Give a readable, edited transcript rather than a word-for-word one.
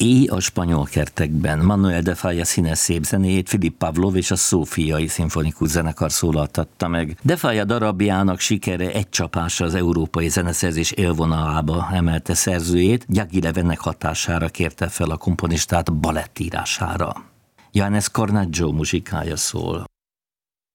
Éj a spanyol kertekben. Manuel de Falla színes szép zenéjét Filip Pavlov és a Szófiai Szimfonikus Zenekar szólaltatta meg. De Falla darabjának sikere egy csapásra az európai zeneszerzés élvonalába emelte szerzőjét, Gyagi Levennek hatására kérte fel a komponistát balettírására. Johannes Cornaggio muzsikája szól.